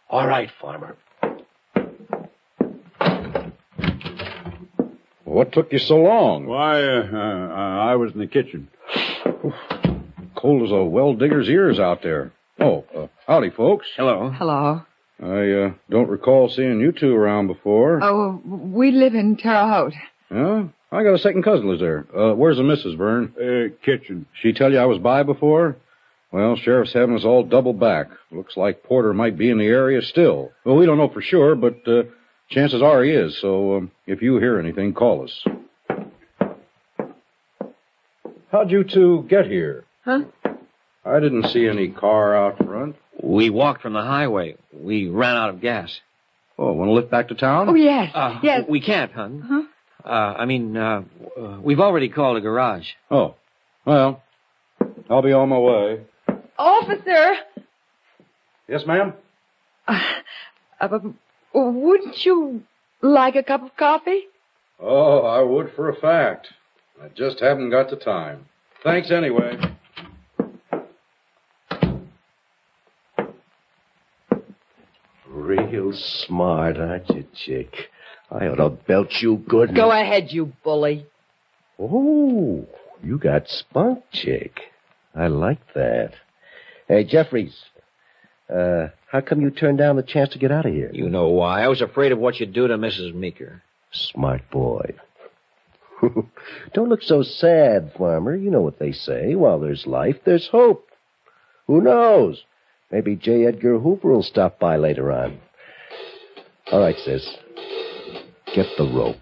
All right, Farmer. What took you so long? Why, I was in the kitchen. Cold as a well-digger's ears out there. Oh, howdy, folks. Hello. Hello. I don't recall seeing you two around before. Oh, we live in Terre Haute. Yeah? I got a second cousin lives there. Where's the missus, Vern? Kitchen. She tell you I was by before? Well, Sheriff's having us all double back. Looks like Porter might be in the area still. Well, we don't know for sure, but chances are he is. So if you hear anything, call us. How'd you two get here? Huh? I didn't see any car out front. We walked from the highway. We ran out of gas. Oh, want to lift back to town? Oh, yes. Yes. We can't, hon. Huh? We've already called a garage. Oh, well, I'll be on my way. Officer! Yes, ma'am? Wouldn't you like a cup of coffee? Oh, I would for a fact. I just haven't got the time. Thanks anyway. Real smart, aren't you, chick? I ought to belt you good. Go ahead, you bully. Oh, you got spunk, chick. I like that. Hey, Jeffries, how come you turned down the chance to get out of here? You know why. I was afraid of what you'd do to Mrs. Meeker. Smart boy. Don't look so sad, Farmer. You know what they say. While there's life, there's hope. Who knows? Maybe J. Edgar Hoover will stop by later on. All right, sis. Get the rope.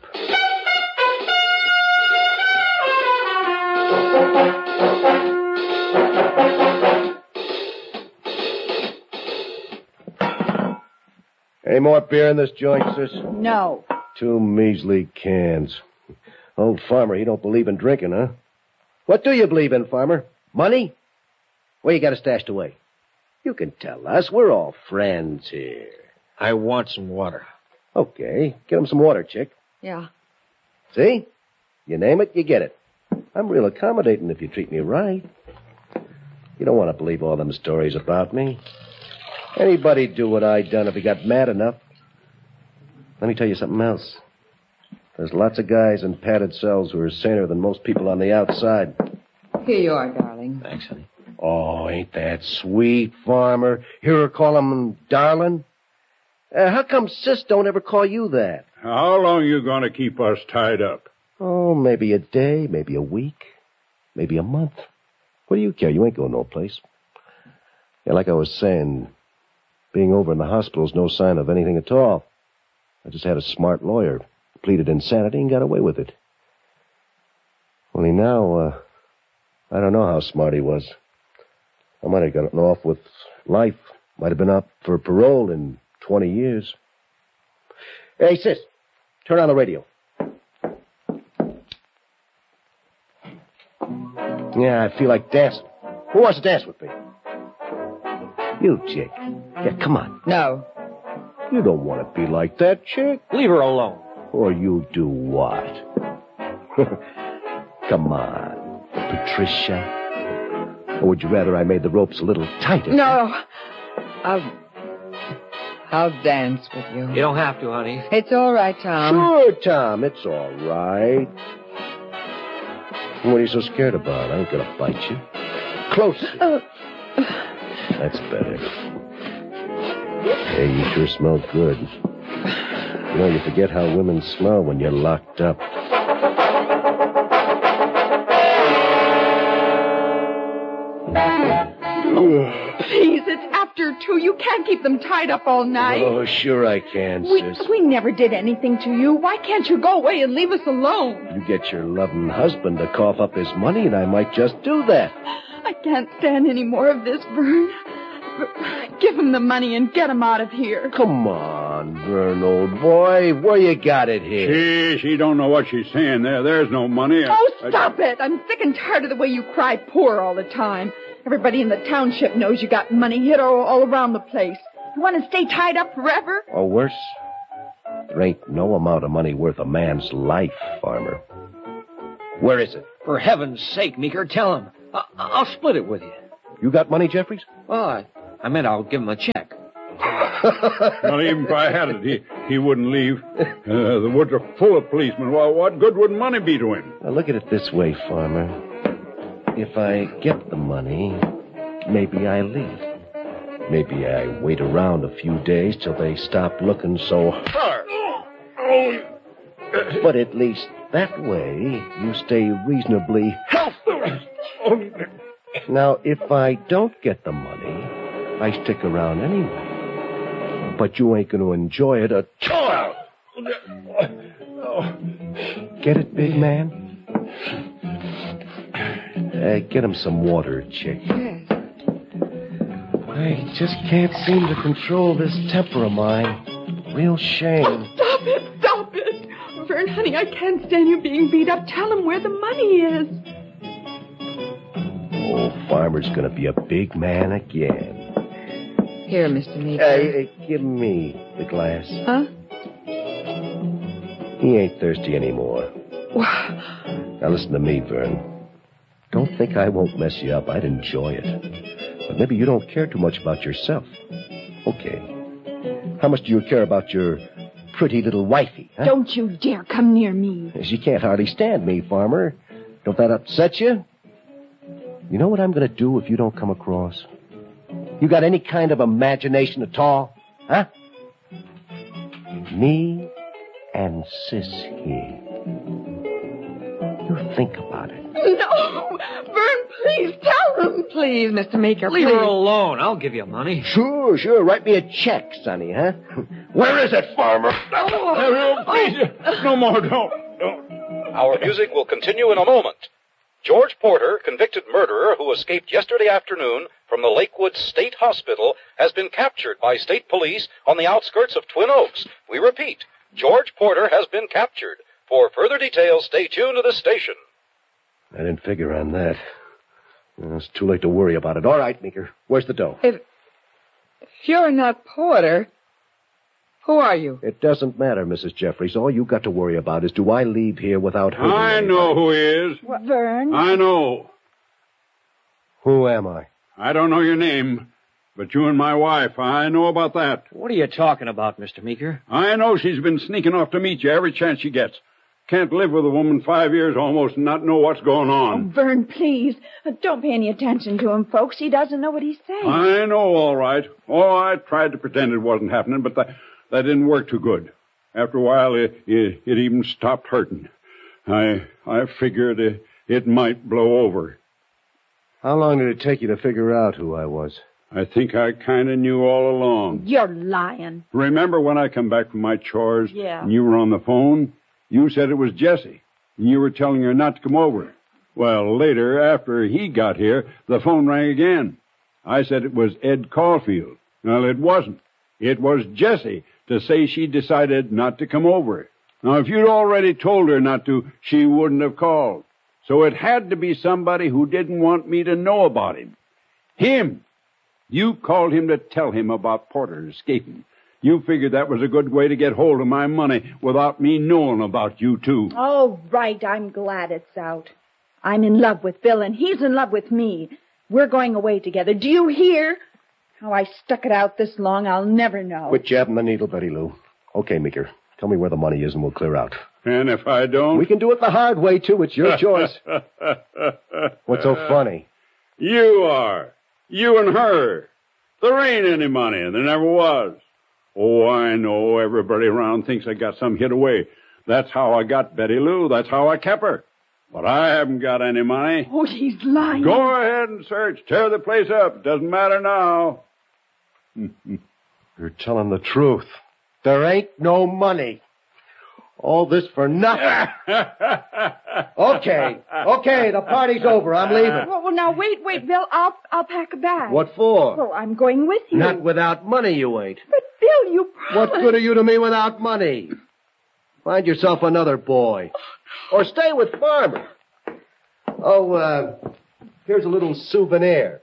Any more beer in this joint, sis? No. 2 measly cans. Old Farmer, he don't believe in drinking, huh? What do you believe in, Farmer? Money? Where you got it stashed away? You can tell us. We're all friends here. I want some water. Okay. Get him some water, chick. Yeah. See? You name it, you get it. I'm real accommodating if you treat me right. You don't want to believe all them stories about me. Anybody'd do what I done if he got mad enough. Let me tell you something else. There's lots of guys in padded cells who are saner than most people on the outside. Here you are, darling. Thanks, honey. Oh, ain't that sweet, Farmer? Hear her call him darling? How come Sis don't ever call you that? How long you going to keep us tied up? Oh, maybe a day, maybe a week, maybe a month. What do you care? You ain't going no place. Yeah, like I was saying, being over in the hospital's no sign of anything at all. I just had a smart lawyer, pleaded insanity, and got away with it. Only now, I don't know how smart he was. I might have gotten off with life. Might have been up for parole in 20 years. Hey, sis, turn on the radio. Yeah, I feel like dancing. Who wants to dance with me? You, chick. Yeah, come on. No. You don't want to be like that, chick. Leave her alone. Or you do what? Come on, Patricia. Or would you rather I made the ropes a little tighter? No. I'll dance with you. You don't have to, honey. It's all right, Tom. Sure, Tom, it's all right. What are you so scared about? I ain't gonna bite you. Closer. That's better. Hey, you sure smell good. You know, you forget how women smell when you're locked up. Please, it's after 2. You can't keep them tied up all night. Oh, sure I can, sis. We never did anything to you. Why can't you go away and leave us alone? You get your loving husband to cough up his money, and I might just do that. I can't stand any more of this, Vern. Give him the money and get him out of here. Come on, Vern, old boy. Where you got it here? She don't know what she's saying there. There's no money. Oh, stop it. I'm sick and tired of the way you cry poor all the time. Everybody in the township knows you got money hid all around the place. You want to stay tied up forever? Or worse, there ain't no amount of money worth a man's life, Farmer. Where is it? For heaven's sake, Meeker, tell him. I'll split it with you. You got money, Jeffries? Well, I meant I'll give him a check. Well, even if I had it, he wouldn't leave. The woods are full of policemen. Well, what good would money be to him? Now, look at it this way, Farmer. If I get the money, maybe I leave. Maybe I wait around a few days till they stop looking so hard. But at least that way, you stay reasonably healthy. Now, if I don't get the money, I stick around anyway. But you ain't going to enjoy it at all. Get it, big man? Get him some water, Chick. Yes. I just can't seem to control this temper of mine. Real shame. Stop it! Stop it! Vern, honey, I can't stand you being beat up. Tell him where the money is. Oh, Farmer's going to be a big man again. Here, Mr. Meeker. Hey, give me the glass. Huh? He ain't thirsty anymore. Now listen to me, Vern. Don't think I won't mess you up. I'd enjoy it. But maybe you don't care too much about yourself. Okay. How much do you care about your pretty little wifey, huh? Don't you dare come near me. She can't hardly stand me, Farmer. Don't that upset you? You know what I'm going to do if you don't come across? You got any kind of imagination at all? Huh? Me and Sis here. You think about it. No! Vern, please, tell him. Please, Mr. Meeker, Leave please. her alone. I'll give you money. Sure. Write me a check, Sonny, huh? Where is it, Farmer? Please, no more, don't. Our music will continue in a moment. George Porter, convicted murderer who escaped yesterday afternoon from the Lakewood State Hospital, has been captured by state police on the outskirts of Twin Oaks. We repeat, George Porter has been captured. For further details, stay tuned to this station. I didn't figure on that. Well, it's too late to worry about it. All right, Meeker. Where's the dough? If you're not Porter, who are you? It doesn't matter, Mrs. Jeffries. All you got to worry about is, do I leave here without hurting I anybody? know who he is. Vern? I know. Who am I? I don't know your name, but you and my wife, I know about that. What are you talking about, Mr. Meeker? I know she's been sneaking off to meet you every chance she gets. Can't live with a woman 5 years almost and not know what's going Oh, on. Vern, please. Don't pay any attention to him, folks. He doesn't know what he's saying. I know, all right. Oh, I tried to pretend it wasn't happening, but that didn't work too good. After a while, it even stopped hurting. I figured it might blow over. How long did it take you to figure out who I was? I think I kind of knew all along. You're lying. Remember when I come back from my chores? Yeah. And you were on the phone? You said it was Jesse, and you were telling her not to come over. Well, later, after he got here, the phone rang again. I said it was Ed Caulfield. Well, it wasn't. It was Jesse to say she decided not to come over. Now, if you'd already told her not to, she wouldn't have called. So it had to be somebody who didn't want me to know about him. Him. You called him to tell him about Porter escaping. You figured that was a good way to get hold of my money without me knowing about you, too. Oh, right. I'm glad it's out. I'm in love with Bill, and he's in love with me. We're going away together. Do you hear? How I stuck it out this long, I'll never know. Quit jabbing the needle, Betty Lou. Okay, Meeker. Tell me where the money is and we'll clear out. And if I don't... We can do it the hard way, too. It's your choice. What's so funny? You are. You and her. There ain't any money, and there never was. Oh, I know. Everybody around thinks I got some hid away. That's how I got Betty Lou. That's how I kept her. But I haven't got any money. Oh, he's lying. Go ahead and search. Tear the place up. Doesn't matter now. You're telling the truth. There ain't no money. All this for nothing. Okay, the party's over. I'm leaving. Well, now, wait, Bill. I'll pack a bag. What for? Well, I'm going with you. Not without money, you ain't. But, Bill, you promised. What good are you to me without money? Find yourself another boy. Or stay with Farmer. Oh, here's a little souvenir.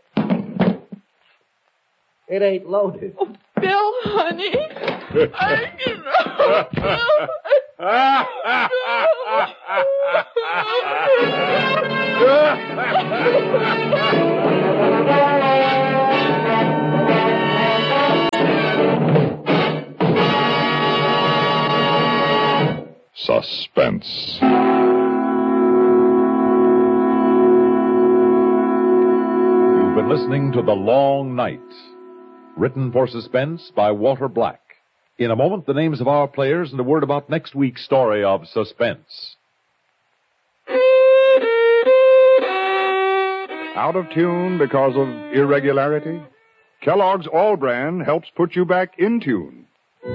It ain't loaded. Oh, Bill, honey. listening to The Long Night, written for suspense by Walter Black. In a moment, the names of our players and a word about next week's story of suspense. Out of tune because of irregularity? Kellogg's All-Bran helps put you back in tune.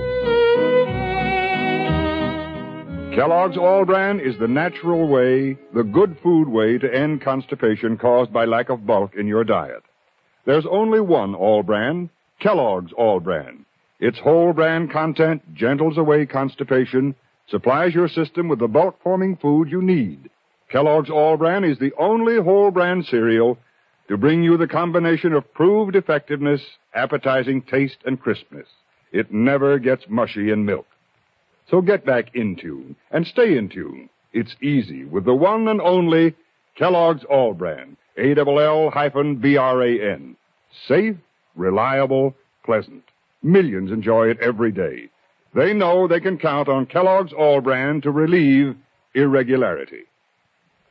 Kellogg's All-Bran is the natural way, the good food way to end constipation caused by lack of bulk in your diet. There's only one All-Bran, Kellogg's All-Bran. Its whole bran content gentles away constipation, supplies your system with the bulk-forming food you need. Kellogg's All-Bran is the only whole bran cereal to bring you the combination of proved effectiveness, appetizing taste, and crispness. It never gets mushy in milk. So get back in tune and stay in tune. It's easy with the one and only Kellogg's All-Bran, ALL-BRAN. Safe, reliable, pleasant. Millions enjoy it every day. They know they can count on Kellogg's All-Bran to relieve irregularity.